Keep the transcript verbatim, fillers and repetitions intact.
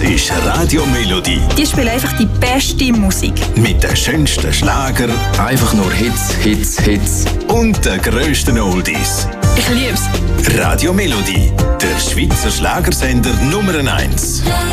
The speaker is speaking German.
ist Radio Melodie. Die spielen einfach die beste Musik. Mit den schönsten Schlager Einfach nur Hits, Hits, Hits. und den grössten Oldies. Ich lieb's. Radio Melodie, der Schweizer Schlagersender Nummer eins.